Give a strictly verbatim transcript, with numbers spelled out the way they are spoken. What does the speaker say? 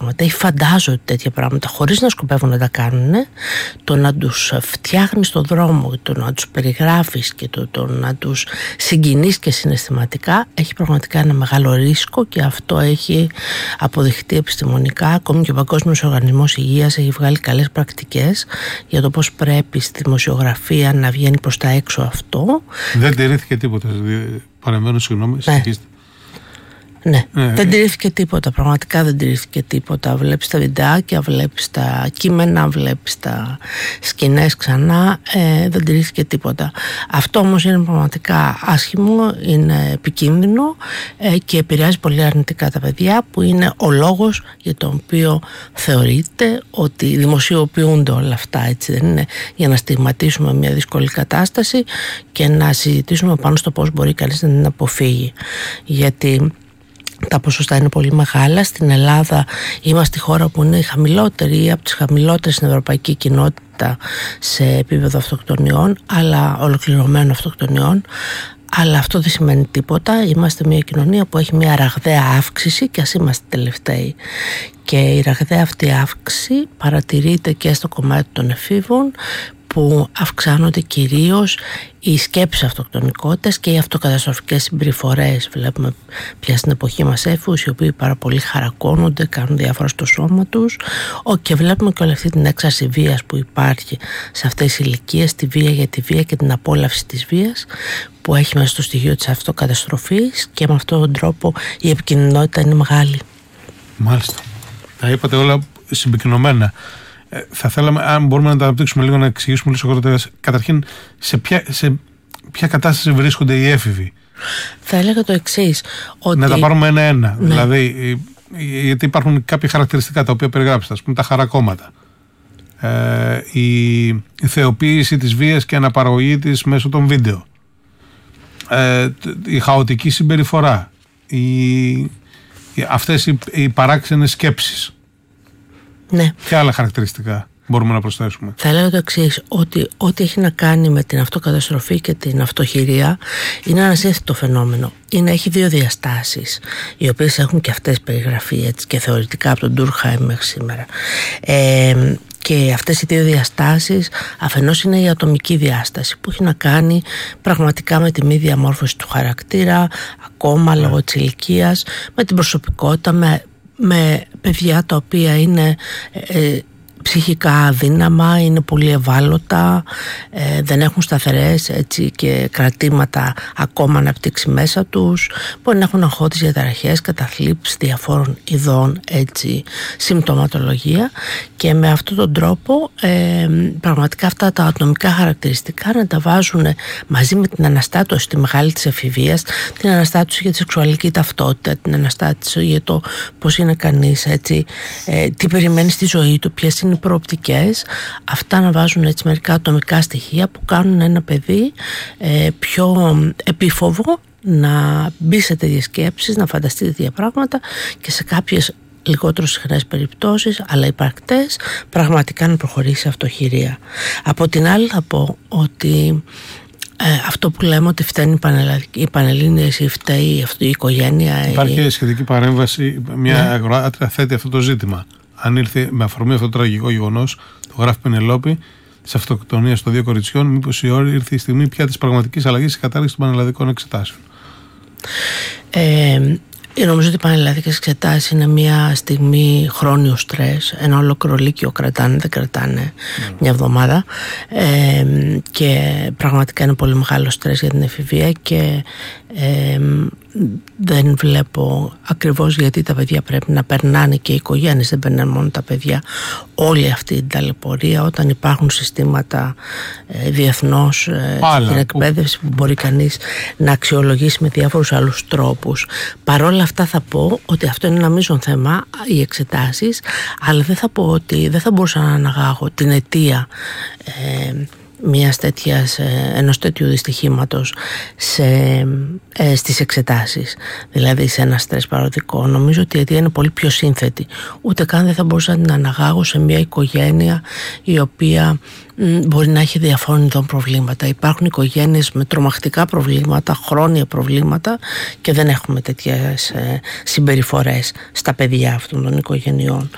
πράγματα ή φαντάζονται τέτοια πράγματα χωρίς να σκοπεύουν να τα κάνουν, το να τους φτιάχνεις τον δρόμο, το να τους περιγράφεις και το, το να τους συγκινείς και συναισθηματικά έχει πραγματικά ένα μεγάλο ρίσκο, και αυτό έχει αποδειχτεί επιστημονικά. Ακόμη και ο Παγκόσμιος Οργανισμός Υγείας έχει βγάλει καλές πρακτικές για το πώς πρέπει στη δημοσιογραφία να βγαίνει προς τα έξω αυτό. Δεν τηρήθηκε τίποτα. Παρεμβαίνω, συγγνώμη. Ναι. Ναι, ναι, δεν τηρήθηκε τίποτα, πραγματικά δεν τηρήθηκε τίποτα. Βλέπεις τα βιντεάκια, βλέπεις τα κείμενα, βλέπεις τα σκηνές ξανά, ε, δεν τηρήθηκε τίποτα. Αυτό όμως είναι πραγματικά άσχημο, είναι επικίνδυνο ε, και επηρεάζει πολύ αρνητικά τα παιδιά, που είναι ο λόγος για τον οποίο θεωρείται ότι δημοσιοποιούνται όλα αυτά, έτσι δεν είναι, για να στιγματίσουμε μια δύσκολη κατάσταση και να συζητήσουμε πάνω στο πώς μπορεί κανείς να την αποφύγει. Γιατί τα ποσοστά είναι πολύ μεγάλα. Στην Ελλάδα είμαστε η χώρα που είναι η χαμηλότερη ή από τις χαμηλότερες στην ευρωπαϊκή κοινότητα σε επίπεδο αυτοκτονιών, αλλά ολοκληρωμένων αυτοκτονιών. Αλλά αυτό δεν σημαίνει τίποτα. Είμαστε μια κοινωνία που έχει μια ραγδαία αύξηση, και ας είμαστε τελευταίοι. Και η ραγδαία αυτή αύξηση παρατηρείται και στο κομμάτι των εφήβων, που αυξάνονται κυρίως οι σκέψεις αυτοκτονικότητας και οι αυτοκαταστροφικές συμπεριφορές. Βλέπουμε πια στην εποχή μας έφηβους οι οποίοι πάρα πολύ χαρακώνονται, κάνουν διάφορα στο σώμα τους, και βλέπουμε και όλη αυτή την έξαρση βίας που υπάρχει σε αυτές τις ηλικίες, τη βία για τη βία και την απόλαυση της βίας που έχει μέσα στο στοιχείο της αυτοκαταστροφής, και με αυτόν τον τρόπο η επικινδυνότητα είναι μεγάλη. Μάλιστα. Τα είπατε όλα συμπυκνωμένα. Ε, θα θέλαμε, αν μπορούμε να τα αναπτύξουμε λίγο, να εξηγήσουμε λίγο σοβαρότερα. Καταρχήν, σε ποια, σε ποια κατάσταση βρίσκονται οι έφηβοι. Θα έλεγα το εξής. Ότι... Να τα πάρουμε ένα-ένα. Ναι. Δηλαδή, γιατί υπάρχουν κάποια χαρακτηριστικά τα οποία περιγράψετε, ας πούμε τα χαρακόμματα. Ε, η, η θεοποίηση της βίας και αναπαραγωγή της μέσω των βίντεο. Ε, η χαοτική συμπεριφορά. Η, η, αυτές οι, οι παράξενες σκέψεις. Ναι. Ποια άλλα χαρακτηριστικά μπορούμε να προσθέσουμε? Θα έλεγα το εξής, ότι ό,τι έχει να κάνει με την αυτοκαταστροφή και την αυτοχειρία είναι ένα σύνθετο φαινόμενο. Είναι, έχει δύο διαστάσεις, οι οποίες έχουν και αυτές περιγραφεί έτσι, και θεωρητικά από τον Ντούρχαιμ μέχρι σήμερα. Ε, και αυτές οι δύο διαστάσεις, αφενός είναι η ατομική διάσταση που έχει να κάνει πραγματικά με τη μη διαμόρφωση του χαρακτήρα, ακόμα yeah. λόγω της ηλικίας, με την προσωπικότητα, με με παιδιά τα οποία είναι ε, ψυχικά αδύναμα, είναι πολύ ευάλωτα, ε, δεν έχουν σταθερές έτσι, και κρατήματα ακόμα αναπτύξει μέσα τους, μπορεί να έχουν αγχώδεις διαταραχές, καταθλίψεις διαφόρων ειδών έτσι, συμπτωματολογία, και με αυτόν τον τρόπο ε, πραγματικά αυτά τα ατομικά χαρακτηριστικά να τα βάζουν μαζί με την αναστάτωση τη μεγάλη της εφηβείας, την αναστάτωση για τη σεξουαλική ταυτότητα, την αναστάτωση για το πώς είναι κανείς, έτσι, ε, τι περιμένει στη ζωή του, ποιες είναι οι προοπτικές. Αυτά να βάζουν έτσι μερικά ατομικά στοιχεία που κάνουν ένα παιδί ε, πιο επίφοβο να μπει σε τέτοιες σκέψεις, να φανταστεί τέτοια πράγματα, και σε κάποιες λιγότερο συχνές περιπτώσεις, αλλά υπαρκτές, πραγματικά να προχωρήσει σε αυτοχειρία. Από την άλλη θα πω ότι ε, αυτό που λέμε ότι φταίνει η Πανελλήνιες ή φταίει αυτή η οικογένεια. Υπάρχει η... σχετική παρέμβαση, μια ναι. αγροάτρια θέτει αυτό το ζήτημα. Αν ήρθε με αφορμή αυτό το τραγικό γεγονός, το γράφει Πενελόπη, της αυτοκτονίας των δύο κοριτσιών, μήπως η ώρα ήρθε η στιγμή πια της πραγματικής αλλαγής στη κατάργηση των πανελλαδικών εξετάσεων? Ε, Νομίζω ότι οι πανελλαδικές εξετάσεις είναι μια στιγμή χρόνιου στρες. Ένα ολόκληρο λύκειο κρατάνε, δεν κρατάνε yeah. μια εβδομάδα. Ε, και πραγματικά είναι πολύ μεγάλο στρες για την εφηβεία, και ε, δεν βλέπω ακριβώς γιατί τα παιδιά πρέπει να περνάνε, και οι οικογένειες δεν περνάνε μόνο τα παιδιά, όλη αυτή την ταλαιπωρία, όταν υπάρχουν συστήματα ε, διεθνώς ε, στην εκπαίδευση που μπορεί κανείς να αξιολογήσει με διάφορους άλλους τρόπους. Παρόλα αυτά θα πω ότι αυτό είναι ένα μείζον θέμα, οι εξετάσεις, αλλά δεν θα πω ότι δεν θα μπορούσα να αναγάγω την αιτία ε, μιας τέτοιας, ενός τέτοιου δυστυχήματος σε, ε, στις εξετάσεις, δηλαδή σε ένα στρες παροδικό. Νομίζω ότι η αιτία είναι πολύ πιο σύνθετη. Ούτε καν δεν θα μπορούσα να την αναγάγω σε μια οικογένεια η οποία μ, μπορεί να έχει διαφόρων ειδών προβλήματα. Υπάρχουν οικογένειες με τρομακτικά προβλήματα, χρόνια προβλήματα, και δεν έχουμε τέτοιες ε, συμπεριφορές στα παιδιά αυτών των οικογενειών.